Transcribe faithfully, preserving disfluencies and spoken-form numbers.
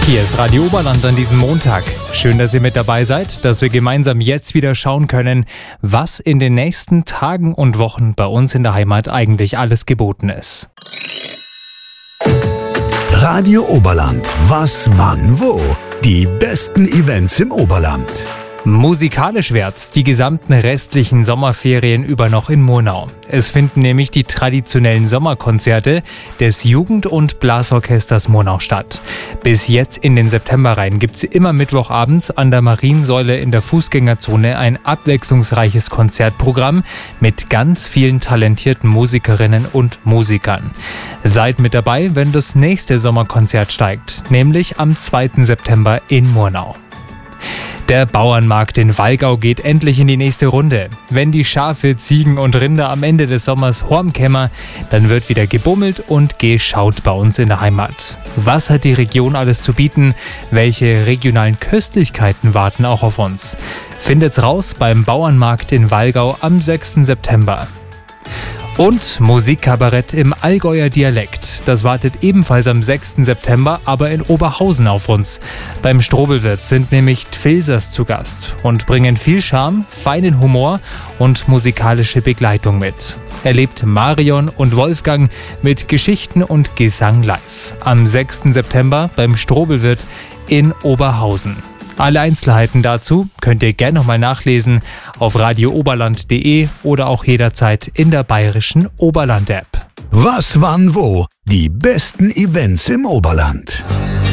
Hier ist Radio Oberland an diesem Montag. Schön, dass ihr mit dabei seid, dass wir gemeinsam jetzt wieder schauen können, was in den nächsten Tagen und Wochen bei uns in der Heimat eigentlich alles geboten ist. Radio Oberland. Was, wann, wo? Die besten Events im Oberland. Musikalisch wird's die gesamten restlichen Sommerferien über noch in Murnau. Es finden nämlich die traditionellen Sommerkonzerte des Jugend- und Blasorchesters Murnau statt. Bis jetzt in den September rein gibt's immer mittwochabends an der Mariensäule in der Fußgängerzone ein abwechslungsreiches Konzertprogramm mit ganz vielen talentierten Musikerinnen und Musikern. Seid mit dabei, wenn das nächste Sommerkonzert steigt, nämlich am zweiten September in Murnau. Der Bauernmarkt in Wallgau geht endlich in die nächste Runde. Wenn die Schafe, Ziegen und Rinder am Ende des Sommers hormkämmer, dann wird wieder gebummelt und geschaut bei uns in der Heimat. Was hat die Region alles zu bieten? Welche regionalen Köstlichkeiten warten auch auf uns? Findet's raus beim Bauernmarkt in Wallgau am sechsten September. Und Musikkabarett im Allgäuer Dialekt. Das wartet ebenfalls am sechsten September, aber in Oberhausen auf uns. Beim Strobelwirt sind nämlich Tfilsers zu Gast und bringen viel Charme, feinen Humor und musikalische Begleitung mit. Erlebt Marion und Wolfgang mit Geschichten und Gesang live. Am sechsten September beim Strobelwirt in Oberhausen. Alle Einzelheiten dazu könnt ihr gerne nochmal nachlesen auf radio oberland punkt de oder auch jederzeit in der bayerischen Oberland-App. Was, wann, wo? Die besten Events im Oberland.